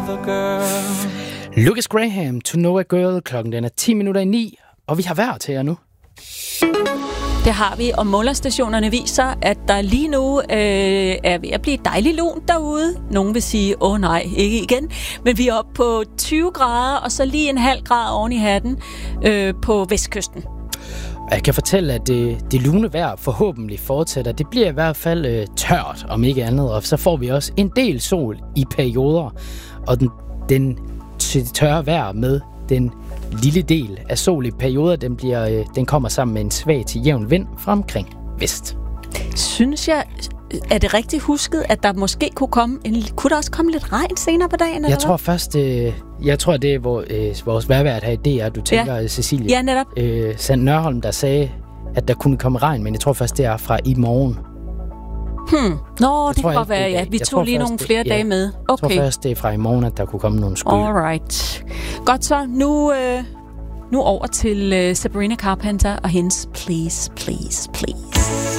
a girl. Lucas Graham, To Know a Girl. Klokken den er 9:10, og vi har vejr til jer nu. Det har vi, og målerstationerne viser, at der lige nu er ved at blive dejligt lunt derude. Nogen vil sige, nej, ikke igen. Men vi er oppe på 20 grader, og så lige en halv grad oven i hatten på vestkysten. Jeg kan fortælle, at det lune vejr forhåbentlig fortsætter. Det bliver i hvert fald tørt, om ikke andet. Og så får vi også en del sol i perioder. Og den tørre vejr med den lille del af sol i perioder, den kommer sammen med en svag til jævn vind fra omkring vest. Synes jeg, er det rigtigt husket, at der måske kunne der også komme lidt regn senere på dagen? Jeg tror først, jeg tror det er vores vejrvært her i DR, du tænker, Cecilie. Ja, netop. Sand Nørholm, der sagde, at der kunne komme regn, men jeg tror først, det er fra i morgen. Nå, det kan godt være, ja. Vi tog lige nogle flere dage med. Okay. Jeg tror først, det er fra i morgen, at der kunne komme nogle skyld. Alright. Godt så, nu over til Sabrina Carpenter og hendes Please, Please, Please.